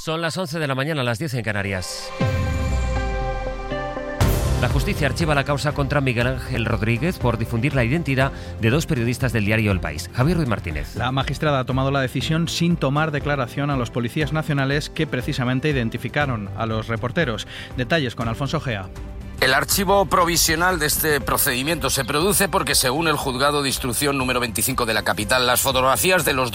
Son las 11 de la mañana, las 10 en Canarias. La justicia archiva la causa contra Miguel Ángel Rodríguez por difundir la identidad de dos periodistas del diario El País. Javier Ruiz Martínez. La magistrada ha tomado la decisión sin tomar declaración a los policías nacionales que precisamente identificaron a los reporteros. Detalles con Alfonso Gea. El archivo provisional de este procedimiento se produce porque, según el juzgado de instrucción número 25 de la capital, las fotografías de los dos